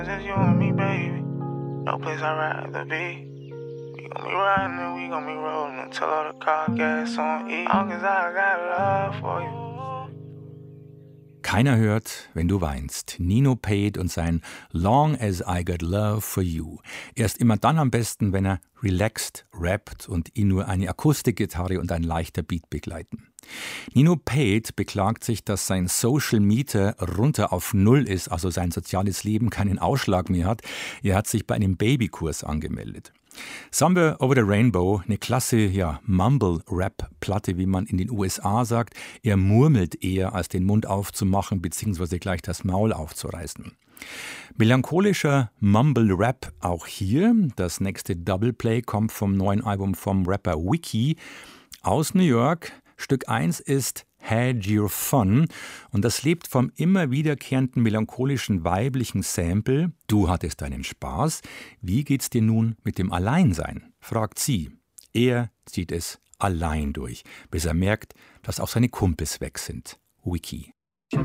Just you and me, baby. No place I'd rather be. We gon' be riding and we gon' be rolling until all the car gas on E. Long as I got love for you. Keiner hört, wenn du weinst. Nino Pate und sein Long as I Got Love for You. Er ist immer dann am besten, wenn er relaxed rappt und ihn nur eine Akustikgitarre und ein leichter Beat begleiten. Nino Pate beklagt sich, dass sein Social Meter runter auf Null ist, also sein soziales Leben keinen Ausschlag mehr hat. Er hat sich bei einem Babykurs angemeldet. Somewhere Over the Rainbow, eine klasse Mumble-Rap-Platte, wie man in den USA sagt. Er murmelt eher, als den Mund aufzumachen bzw. gleich das Maul aufzureißen. Melancholischer Mumble-Rap auch hier. Das nächste Doubleplay kommt vom neuen Album vom Rapper Wiki aus New York. Stück 1 ist Had Your Fun und das lebt vom immer wiederkehrenden melancholischen weiblichen Sample. Du hattest deinen Spaß. Wie geht's dir nun mit dem Alleinsein? Fragt sie. Er zieht es allein durch, bis er merkt, dass auch seine Kumpels weg sind. Wiki.